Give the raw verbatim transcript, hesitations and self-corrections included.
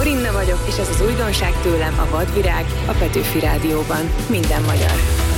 Korinna vagyok, és ez az újdonság tőlem a Vadvirág, a Petőfi Rádióban. Minden magyar.